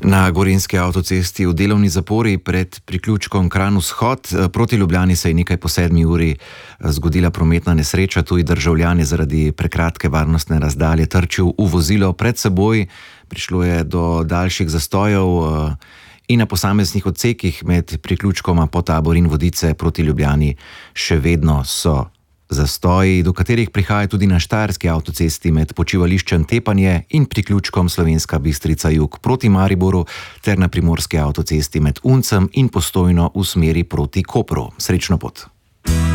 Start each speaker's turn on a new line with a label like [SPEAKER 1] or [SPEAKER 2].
[SPEAKER 1] Na gorenjski avtocesti v delovni zapori pred priključkom Kranj-Vzhod proti Ljubljani se je nekaj po 7 uri zgodila prometna nesreča. Tuji državljan je zaradi prekratke varnostne razdalje trčil v vozilo pred seboj. Prišlo je do daljših zastojev in na posameznih odsekih med priključkoma Podtabor in Vodice proti Ljubljani še vedno so zastoji, do katerih prihaja tudi na štajerski avtocesti med počivališčem Tepanje in priključkom Slovenska Bistrica jug proti Mariboru ter na primorski avtocesti med Uncem in Postojno v smeri proti Kopru. Srečno pot!